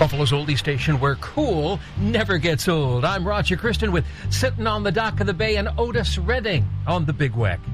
Buffalo's oldie station where cool never gets old. I'm Roger Christian with Sitting on the Dock of the Bay and Otis Redding on the Big Weck.